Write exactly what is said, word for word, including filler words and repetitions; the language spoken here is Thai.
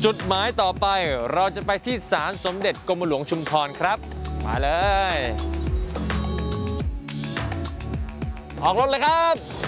จุดหมายต่อไปเราจะไปที่ศาลสมเด็จกรมหลวงชุมพรครับมาเลยออกรถเลยครับ